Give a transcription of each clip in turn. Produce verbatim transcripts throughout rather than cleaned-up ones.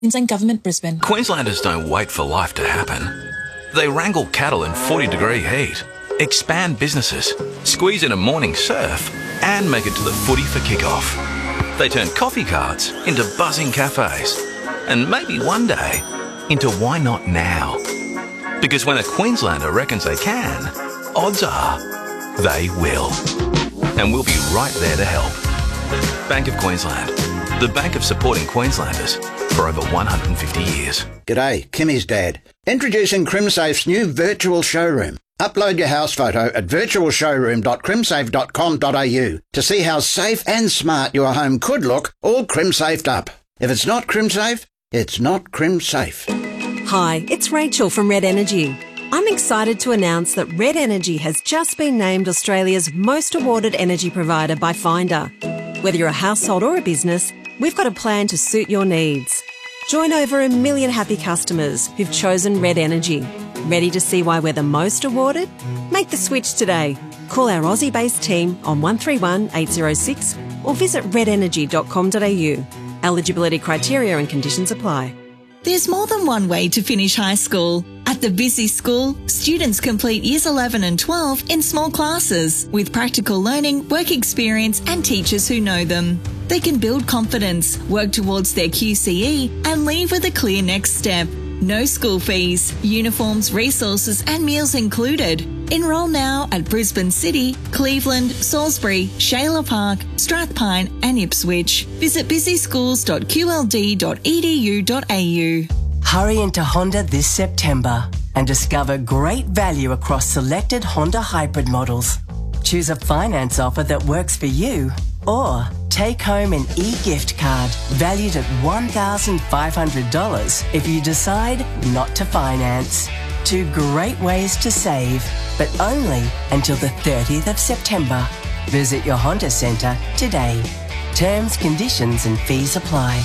Queensland Government, Brisbane. Queenslanders don't wait for life to happen. They wrangle cattle in forty degree heat, expand businesses, squeeze in a morning surf, and make it to the footy for kickoff. They turn coffee carts into buzzing cafes, and maybe one day into why not now? Because when a Queenslander reckons they can, odds are they will. And we'll be right there to help. Bank of Queensland, the bank of supporting Queenslanders for over one hundred fifty years. G'day, Kimmy's dad. Introducing CrimSafe's new virtual showroom. Upload your house photo at virtual showroom dot crimsafe dot com dot a u to see how safe and smart your home could look, all CrimSafed up. If it's not CrimSafe, it's not CrimSafe. Hi, it's Rachel from Red Energy. I'm excited to announce that Red Energy has just been named Australia's most awarded energy provider by Finder. Whether you're a household or a business, we've got a plan to suit your needs. Join over a million happy customers who've chosen Red Energy. Ready to see why we're the most awarded? Make the switch today. Call our Aussie-based team on one three one, eight zero six or visit red energy dot com dot a u. Eligibility criteria and conditions apply. There's more than one way to finish high school. At the Busy School, students complete years eleven and twelve in small classes with practical learning, work experience and teachers who know them. They can build confidence, work towards their Q C E and leave with a clear next step. No school fees, uniforms, resources and meals included. Enrol now at Brisbane City, Cleveland, Salisbury, Shayla Park, Strathpine and Ipswich. Visit busy schools dot q l d dot e d u dot a u. Hurry into Honda this September and discover great value across selected Honda hybrid models. Choose a finance offer that works for you or take home an e-gift card valued at one thousand five hundred dollars if you decide not to finance. Two great ways to save, but only until the thirtieth of September. Visit your Honda Centre today. Terms, conditions and fees apply.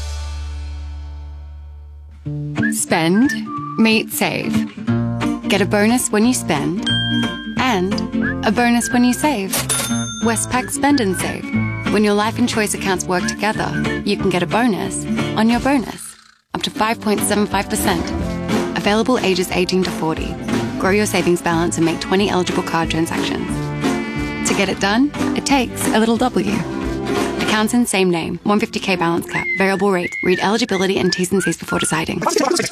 Spend, meet, save. Get a bonus when you spend and a bonus when you save. Westpac Spend and Save. When your life and choice accounts work together, you can get a bonus on your bonus, up to five point seven five percent. Available ages eighteen to forty. Grow your savings balance and make twenty eligible card transactions. To get it done, it takes a little W. Accounts in same name, one hundred fifty k balance cap, variable rate. Read eligibility and T's and C's before deciding.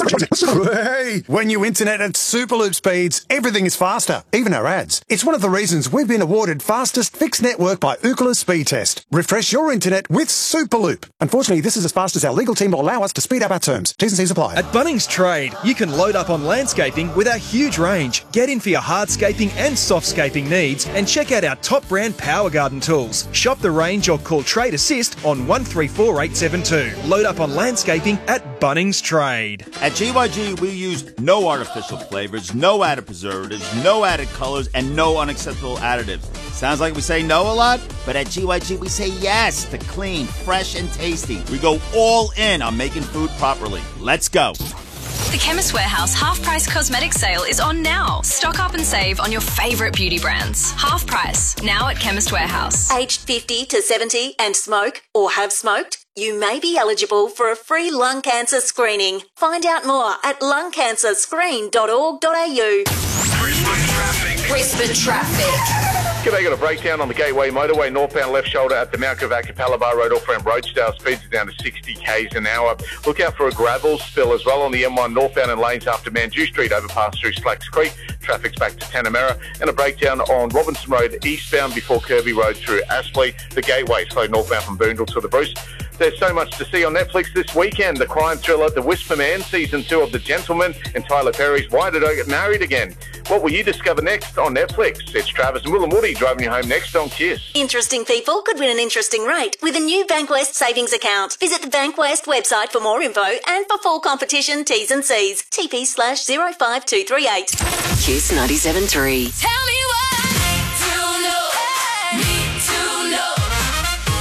Hey, when you internet at Superloop speeds, everything is faster, even our ads. It's one of the reasons we've been awarded fastest fixed network by Ookla Speed Test. Refresh your internet with Superloop. Unfortunately, this is as fast as our legal team will allow us to speed up our terms. T's and C's apply. At Bunnings Trade, you can load up on landscaping with our huge range. Get in for your hardscaping and softscaping needs and check out our top brand Power Garden tools. Shop the range or call Trade Assist on one three four eight seven two. Load up on landscaping at Bunnings Trade. At G Y G, we use no artificial flavors, no added preservatives, no added colors, and no unacceptable additives. Sounds like we say no a lot, but at G Y G, we say yes to clean, fresh, and tasty. We go all in on making food properly. Let's go. The Chemist Warehouse Half Price Cosmetic Sale is on now. Stock up and save on your favourite beauty brands. Half price, now at Chemist Warehouse. Aged fifty to seventy and smoke or have smoked? You may be eligible for a free lung cancer screening. Find out more at lung cancer screen dot org dot a u. Brisbane traffic. Brisbane traffic. G'day, got a breakdown on the Gateway Motorway, northbound left shoulder at the Mount Gravatt Capalaba Road, off-ramp Roachdale. Speeds are down to sixty k's an hour. Look out for a gravel spill as well on the M one northbound and lanes after Mandew Street, overpass through Slacks Creek. Traffic's back to Tanamera. And a breakdown on Robinson Road, eastbound before Kirby Road through Aspley. The Gateway slow northbound from Boondall to the Bruce. There's so much to see on Netflix this weekend. The crime thriller The Whisper Man, Season two of The Gentleman, and Tyler Perry's Why Did I Get Married Again? What will you discover next on Netflix? It's Travis and Will and Woody driving you home next on Kiss. Interesting people could win an interesting rate with a new Bankwest savings account. Visit the Bankwest website for more info and for full competition T's and C's. T P slash zero five two three eight. Kiss ninety-seven point three. Tell me why. To know. Need to know.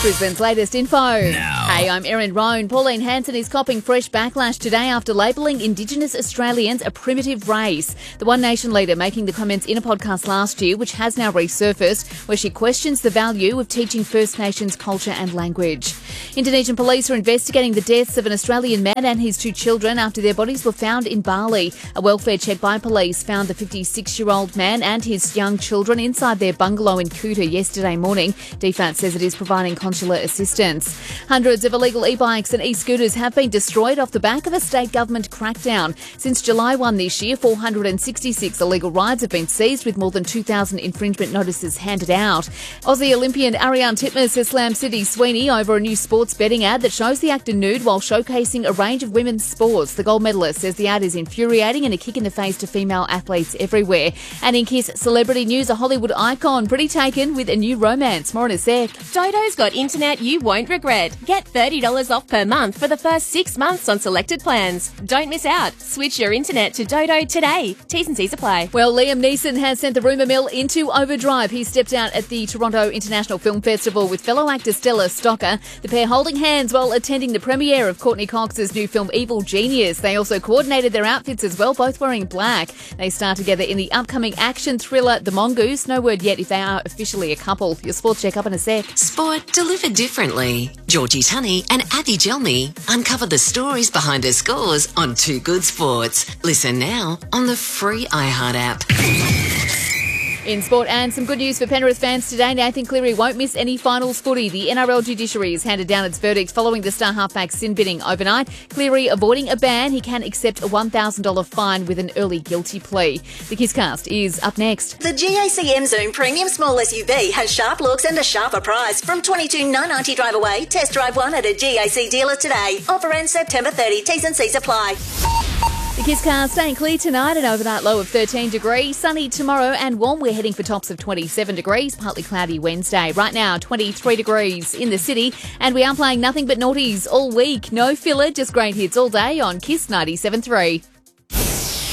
Brisbane's latest info. Now. Hey, I'm Erin Roan. Pauline Hanson is copping fresh backlash today after labelling Indigenous Australians a primitive race. The One Nation leader making the comments in a podcast last year, which has now resurfaced, where she questions the value of teaching First Nations culture and language. Indonesian police are investigating the deaths of an Australian man and his two children after their bodies were found in Bali. A welfare check by police found the fifty-six-year-old man and his young children inside their bungalow in Kuta yesterday morning. D F A T says it is providing consular assistance. Hundreds of illegal e-bikes and e-scooters have been destroyed off the back of a state government crackdown. Since July first this year, four hundred sixty-six illegal rides have been seized with more than two thousand infringement notices handed out. Aussie Olympian Ariane Titmus has slammed Sydney Sweeney over a new sports betting ad that shows the actor nude while showcasing a range of women's sports. The gold medalist says the ad is infuriating and a kick in the face to female athletes everywhere. And in Kiss Celebrity News, a Hollywood icon pretty taken with a new romance. More in a sec. Dodo's got internet you won't regret. Get thirty dollars off per month for the first six months on selected plans. Don't miss out. Switch your internet to Dodo today. T's and C's apply. Well, Liam Neeson has sent the rumour mill into overdrive. He stepped out at the Toronto International Film Festival with fellow actor Stella Stocker. The pair holding hands while attending the premiere of Courtney Cox's new film Evil Genius. They also coordinated their outfits as well, both wearing black. They star together in the upcoming action thriller The Mongoose. No word yet if they are officially a couple. Your sports check up in a sec. Sport delivered differently. Georgie Tunney and Abby Gelmy uncover the stories behind their scores on Two Good Sports. Listen now on the free iHeart app. In sport and some good news for Penrith fans today. Nathan Cleary won't miss any finals footy. The N R L judiciary has handed down its verdict following the star halfback's sin bidding overnight. Cleary avoiding a ban. He can accept a one thousand dollars fine with an early guilty plea. The Kisscast is up next. The G A C M Zoom Premium Small S U V has sharp looks and a sharper price. From twenty-two thousand nine hundred ninety drive away. Test drive one at a G A C dealer today. Offer ends September thirtieth. T's and C's apply. The Kisscast staying clear tonight, an overnight low of thirteen degrees. Sunny tomorrow and warm. We're heading for tops of twenty-seven degrees. Partly cloudy Wednesday. Right now, twenty-three degrees in the city. And we are playing nothing but naughties all week. No filler, just great hits all day on Kiss ninety-seven point three.